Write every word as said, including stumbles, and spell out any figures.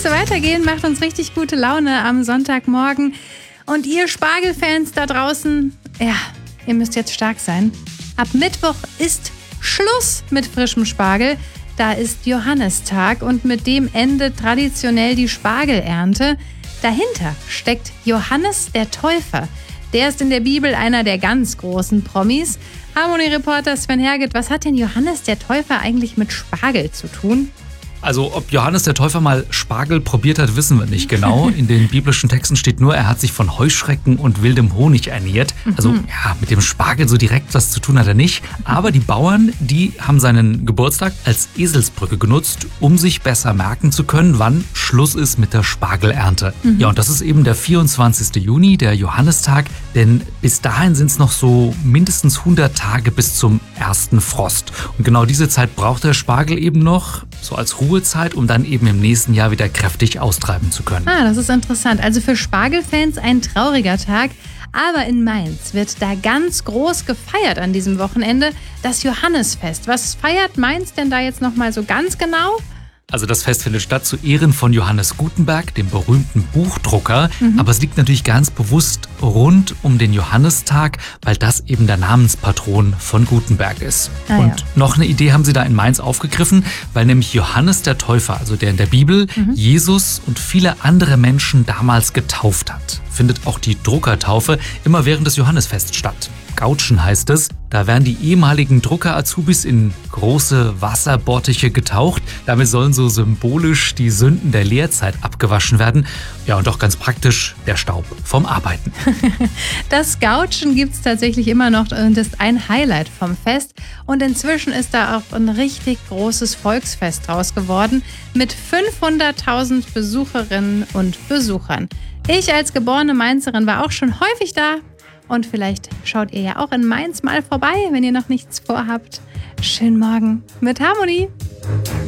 es so weitergehen, macht uns richtig gute Laune am Sonntagmorgen. Und ihr Spargelfans da draußen, ja, ihr müsst jetzt stark sein. Ab Mittwoch ist Schluss mit frischem Spargel. Da ist Johannistag und mit dem endet traditionell die Spargelernte. Dahinter steckt Johannes der Täufer. Der ist in der Bibel einer der ganz großen Promis. Harmonie-Reporter Sven Herget, was hat denn Johannes der Täufer eigentlich mit Spargel zu tun? Also ob Johannes der Täufer mal Spargel probiert hat, wissen wir nicht genau. In den biblischen Texten steht nur, er hat sich von Heuschrecken und wildem Honig ernährt. Also ja, mit dem Spargel so direkt was zu tun hat er nicht. Aber die Bauern, die haben seinen Geburtstag als Eselsbrücke genutzt, um sich besser merken zu können, wann Schluss ist mit der Spargelernte. Mhm. Ja, und das ist eben der vierundzwanzigste Juni, der Johannistag. Denn bis dahin sind es noch so mindestens hundert Tage bis zum ersten Frost. Und genau diese Zeit braucht der Spargel eben noch, so als Ruhezeit, um dann eben im nächsten Jahr wieder kräftig austreiben zu können. Ah, das ist interessant. Also für Spargelfans ein trauriger Tag. Aber in Mainz wird da ganz groß gefeiert an diesem Wochenende, das Johannisfest. Was feiert Mainz denn da jetzt nochmal so ganz genau? Also das Fest findet statt zu Ehren von Johannes Gutenberg, dem berühmten Buchdrucker. Mhm. Aber es liegt natürlich ganz bewusst rund um den Johannistag, weil das eben der Namenspatron von Gutenberg ist. Ah, und ja. noch eine Idee haben sie da in Mainz aufgegriffen, weil nämlich Johannes der Täufer, also der in der Bibel, mhm. Jesus und viele andere Menschen damals getauft hat. Findet auch die Druckertaufe immer während des Johannisfests statt. Gautschen heißt es. Da werden die ehemaligen Drucker-Azubis in große Wasserbottiche getaucht. Damit sollen so symbolisch die Sünden der Lehrzeit abgewaschen werden. Ja, und auch ganz praktisch der Staub vom Arbeiten. Das Gautschen gibt es tatsächlich immer noch und ist ein Highlight vom Fest. Und inzwischen ist da auch ein richtig großes Volksfest draus geworden mit fünfhunderttausend Besucherinnen und Besuchern. Ich als geborene Mainzerin war auch schon häufig da. Und vielleicht schaut ihr ja auch in Mainz mal vorbei, wenn ihr noch nichts vorhabt. Schönen Morgen mit Harmonie.